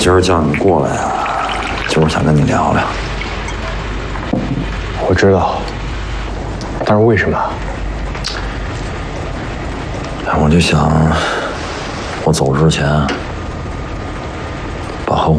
今儿叫你过来啊，就是想跟你聊聊。 我知道，但是为什么？ 我就想，我走之前。